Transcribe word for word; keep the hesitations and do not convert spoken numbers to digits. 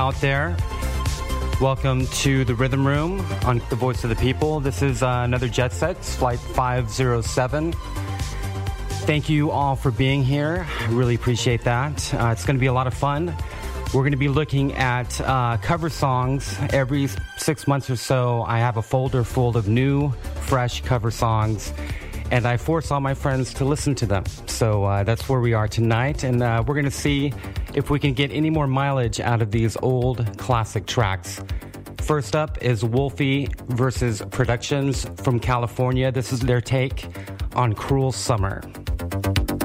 out there. Welcome to the Rhythm Room on The Voice of the People. This is uh, another Jet Set, Flight five oh seven. Thank you all for being here. I really appreciate that. Uh, it's going to be a lot of fun. We're going to be looking at uh, cover songs. Every six months or so, I have a folder full of new, fresh cover songs, and I force all my friends to listen to them. So uh, that's where we are tonight, and uh, we're going to see if we can get any more mileage out of these old classic tracks. First up is Wolfie versus Productions from California. This is their take on Cruel Summer.